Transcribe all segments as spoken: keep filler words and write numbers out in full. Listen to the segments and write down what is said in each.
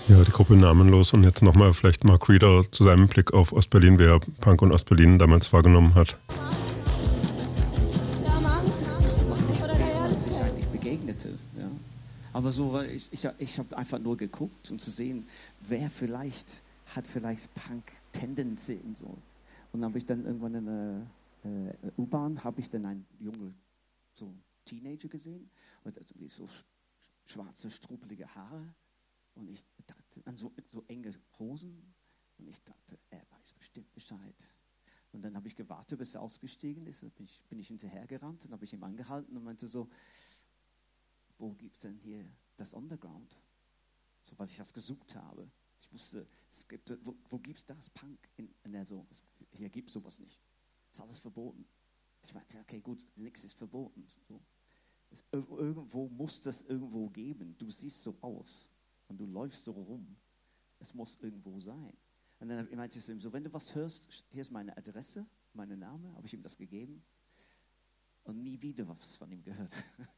Ja, die Gruppe Namenlos und jetzt nochmal vielleicht Mark Reeder zu seinem Blick auf Ostberlin, wie er Punk und Ostberlin damals wahrgenommen hat. Ich eigentlich begegnete, ja. Aber so, ich, ich, ich habe einfach nur geguckt, um zu sehen, wer vielleicht hat vielleicht Punk-Tendenzen so. Und dann habe ich dann irgendwann in der äh, U-Bahn, habe ich dann einen jungen so Teenager gesehen und so sch- schwarze, struppelige Haare. Und ich dachte, an so, so enge Hosen. Und ich dachte, er weiß bestimmt Bescheid. Und dann habe ich gewartet, bis er ausgestiegen ist. Dann bin ich, bin ich hinterhergerannt und habe ich ihm angehalten und meinte so, wo gibt es denn hier das Underground? So, weil ich das gesucht habe. Ich wusste, es gibt, wo, wo gibt es das? Punk? In, in der so, es, hier gibt es sowas nicht. Ist alles verboten. Ich meinte, okay, gut, nichts ist verboten. So. Es, irgendwo muss das irgendwo geben. Du siehst so aus. Und du läufst so rum. Es muss irgendwo sein. Und dann meinte ich zu ihm so, wenn du was hörst, hier ist meine Adresse, mein Name, habe ich ihm das gegeben. Und nie wieder was von ihm gehört.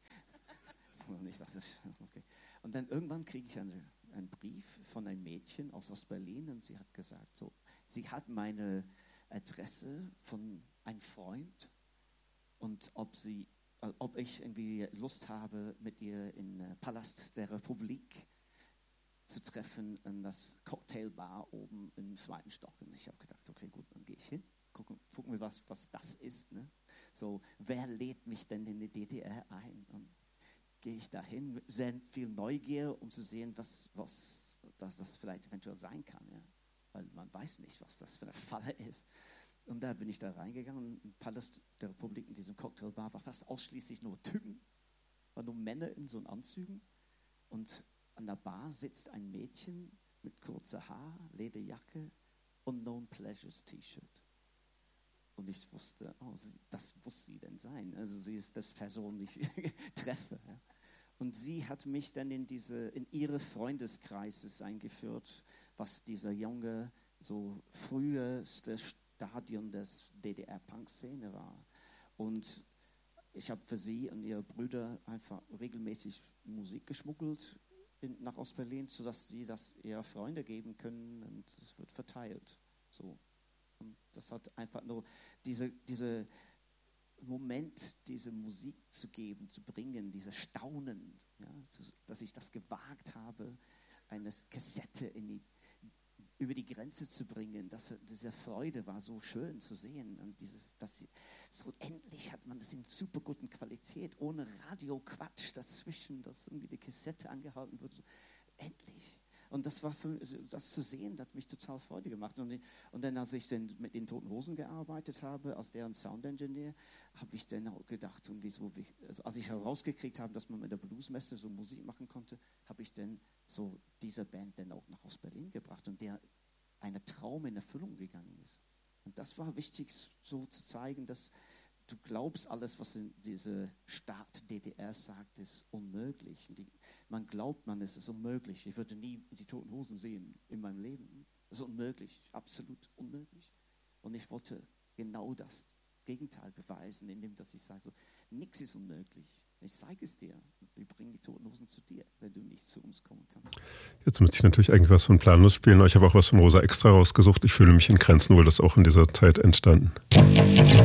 Und ich dachte, okay. Und dann irgendwann kriege ich eine, einen Brief von einem Mädchen aus Ostberlin und sie hat gesagt, so, sie hat meine Adresse von einem Freund und ob sie, ob ich irgendwie Lust habe, mit ihr im Palast der Republik zu treffen in das Cocktailbar oben im zweiten Stock. Und ich habe gedacht, okay, gut, dann gehe ich hin, gucken, gucken wir, was, was das ist. Ne? So, wer lädt mich denn in die D D R ein? Und gehe ich dahin mit sehr viel Neugier, um zu sehen, was, was das, das vielleicht eventuell sein kann. Ja? Weil man weiß nicht, was das für eine Falle ist. Und da bin ich da reingegangen. Im Palast der Republik, in diesem Cocktailbar, war fast ausschließlich nur Typen. Waren nur Männer in so Anzügen. Und an der Bar sitzt ein Mädchen mit kurzer Haar, Lederjacke und Known Pleasures T-Shirt. Und ich wusste, oh, sie, das muss sie denn sein. Also sie ist das Person, die ich treffe. Ja. Und sie hat mich dann in diese, in ihre Freundeskreises eingeführt, was dieser junge, so früheste Stadion des D D R-Punk-Szene war. Und ich habe für sie und ihre Brüder einfach regelmäßig Musik geschmuggelt in, nach Ostberlin, sodass sie das ihrer Freunde geben können und es wird verteilt. So. Und das hat einfach nur diese, diese Moment, diese Musik zu geben, zu bringen, diese Staunen, ja, dass ich das gewagt habe, eine Kassette in die, über die Grenze zu bringen. Das, diese Freude war so schön zu sehen. Und diese, dass sie, so endlich hat man das in super guten Qualität, ohne Radioquatsch dazwischen, dass irgendwie die Kassette angehalten wird. Endlich. Und das war für, das zu sehen, das hat mich total Freude gemacht. Und, und dann, als ich dann mit den Toten Hosen gearbeitet habe, als deren Sound Engineer, habe ich dann auch gedacht, irgendwie so, wie, also als ich herausgekriegt habe, dass man mit der Bluesmesse so Musik machen konnte, habe ich dann so diese Band dann auch nach Ostberlin gebracht und der ein Traum in Erfüllung gegangen ist. Und das war wichtig, so zu zeigen, dass du glaubst, alles, was in diese Staat D D R sagt, ist unmöglich. Die, man glaubt, man es ist unmöglich. Ich würde nie die Toten Hosen sehen in meinem Leben. Es ist unmöglich, absolut unmöglich. Und ich wollte genau das Gegenteil beweisen, indem dass ich sage, so, nichts ist unmöglich. Ich zeige es dir. Wir bringen die Toten Hosen zu dir, wenn du nicht zu uns kommen kannst. Jetzt müsste ich natürlich eigentlich was von Planlos spielen, aber ich habe auch was von Rosa Extra rausgesucht. Ich fühle mich in Grenzen, wohl das auch in dieser Zeit entstanden.